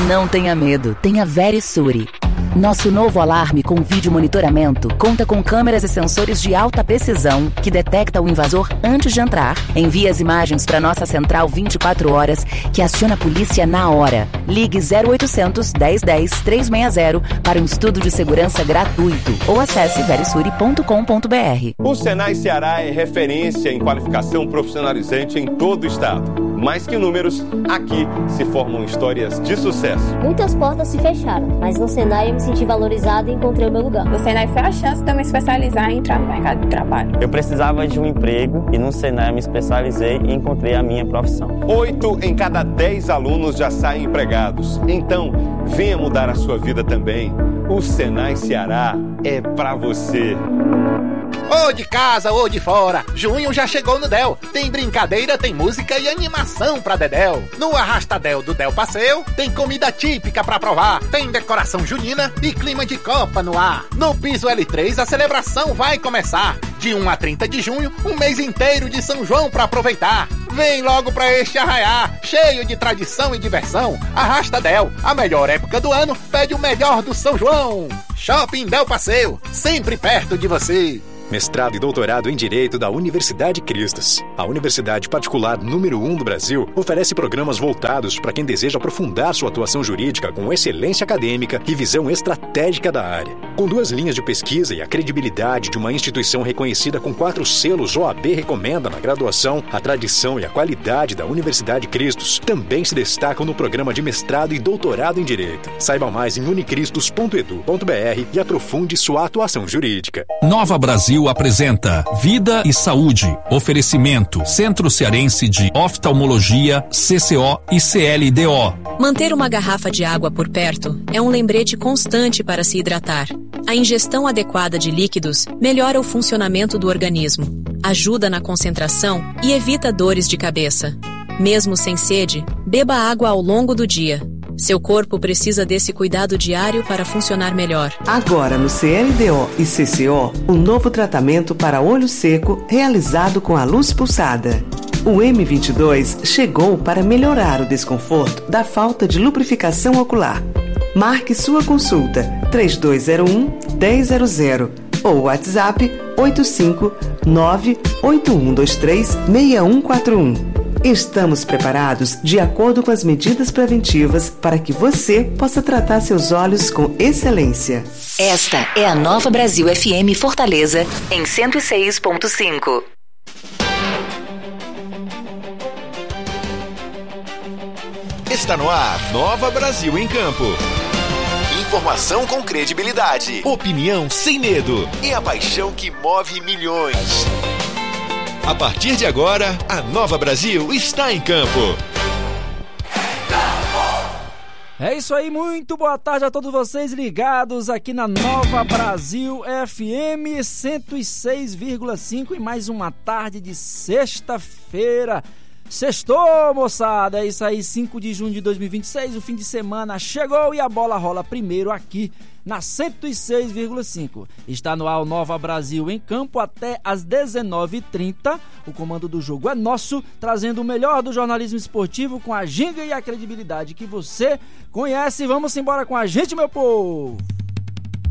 Não tenha medo, tenha Verisure. Nosso novo alarme com vídeo monitoramento conta com câmeras e sensores de alta precisão que detecta o invasor antes de entrar. Envia as imagens para nossa central 24 horas que aciona a polícia na hora. Ligue 0800 1010 360 para um estudo de segurança gratuito ou acesse verisure.com.br. O Senai Ceará é referência em qualificação profissionalizante em todo o estado. Mais que números, aqui se formam histórias de sucesso. Muitas portas se fecharam, mas no Senai eu me senti valorizado e encontrei o meu lugar. O Senai foi a chance de eu me especializar e entrar no mercado de trabalho. Eu precisava de um emprego e no Senai eu me especializei e encontrei a minha profissão. 8 em cada 10 alunos já saem empregados. Então, venha mudar a sua vida também. O Senai Ceará é pra você. Ou de casa ou de fora, junho já chegou no Del. Tem brincadeira, tem música e animação pra Dedéu. No Arrasta-Del do Del Passeio, tem comida típica pra provar. Tem decoração junina e clima de Copa no ar. No piso L3 a celebração vai começar. De 1 a 30 de junho, um mês inteiro de São João pra aproveitar. Vem logo pra este arraiá, cheio de tradição e diversão. Arrasta-Del, a melhor época do ano, pede o melhor do São João. Shopping Del Passeio, sempre perto de você. Mestrado e doutorado em Direito da Universidade Cristas. A universidade particular número 1 do Brasil oferece programas voltados para quem deseja aprofundar sua atuação jurídica com excelência acadêmica e visão estratégica da área. Com 2 linhas de pesquisa e a credibilidade de uma instituição reconhecida com 4 selos OAB recomenda na graduação, a tradição e a qualidade da Universidade Cristos também se destacam no programa de mestrado e doutorado em Direito. Saiba mais em unicristos.edu.br e aprofunde sua atuação jurídica. Nova Brasil apresenta Vida e Saúde. Oferecimento Centro Cearense de Oftalmologia, CCO e CLDO. Manter uma garrafa de água por perto é um lembrete constante para se hidratar. A ingestão adequada de líquidos melhora o funcionamento do organismo, ajuda na concentração e evita dores de cabeça. Mesmo sem sede, beba água ao longo do dia. Seu corpo precisa desse cuidado diário para funcionar melhor. Agora no CLDO e CCO, um novo tratamento para olho seco realizado com a luz pulsada. O M22 chegou para melhorar o desconforto da falta de lubrificação ocular. Marque sua consulta 3201-1000 ou WhatsApp 859-8123-6141. Estamos preparados de acordo com as medidas preventivas para que você possa tratar seus olhos com excelência. Esta é a Nova Brasil FM Fortaleza, em 106.5. Está no ar, Nova Brasil em Campo. Informação com credibilidade, opinião sem medo e a paixão que move milhões. A partir de agora, a Nova Brasil está em campo. É isso aí, muito boa tarde a todos vocês ligados aqui na Nova Brasil FM 106,5 e mais uma tarde de sexta-feira. Sextou, moçada, é isso aí, 5 de junho de 2026, o fim de semana chegou e a bola rola primeiro aqui na 106,5. Está no ar o Nova Brasil em Campo até às 19h30. O comando do jogo é nosso, trazendo o melhor do jornalismo esportivo com a ginga e a credibilidade que você conhece. Vamos embora com a gente, meu povo!